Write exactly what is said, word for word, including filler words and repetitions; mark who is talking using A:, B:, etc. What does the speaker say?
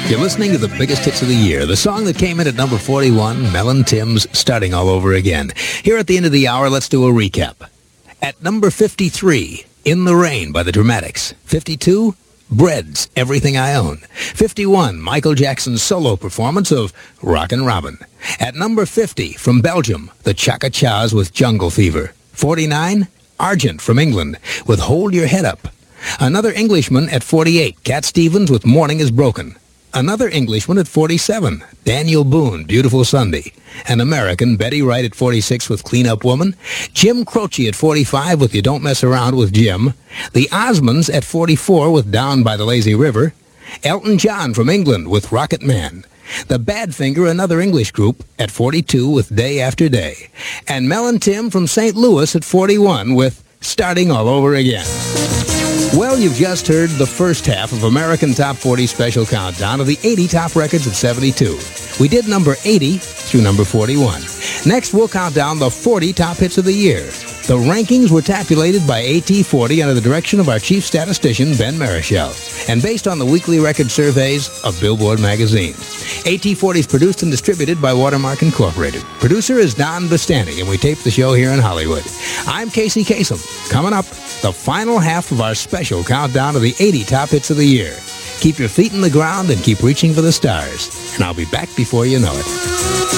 A: You're listening to the biggest hits of the year. The song that came in at number forty-one, Mel and Tim's Starting All Over Again. Here at the end of the hour, let's do a recap. At number fifty-three, In the Rain by the Dramatics. fifty-two, Bread's Everything I Own. fifty-one, Michael Jackson's solo performance of Rockin' Robin. At number fifty, from Belgium, the Chaka-Chas with Jungle Fever. forty-nine, Argent from England with Hold Your Head Up. Another Englishman at forty-eight, Cat Stevens with Morning is Broken. Another Englishman at forty-seven, Daniel Boone, Beautiful Sunday. An American, Betty Wright at forty-six with Clean Up Woman. Jim Croce at forty-five with You Don't Mess Around with Jim. The Osmonds at forty-four with Down by the Lazy River. Elton John from England with Rocket Man. The Badfinger, another English group, at forty-two with Day After Day. And Mel and Tim from Saint Louis at forty-one with Starting All Over Again. Well, you've just heard the first half of American Top forty Special Countdown of the eighty top records of seventy-two. We did number eighty through number forty-one. Next, we'll count down the forty top hits of the year. The rankings were tabulated by A T forty under the direction of our chief statistician, Ben Marichal, and based on the weekly record surveys of Billboard magazine. A T forty is produced and distributed by Watermark Incorporated. Producer is Don Bastani, and we tape the show here in Hollywood. I'm Casey Kasem. Coming up, the final half of our special countdown of the eighty top hits of the year. Keep your feet in the ground and keep reaching for the stars. And I'll be back before you know it.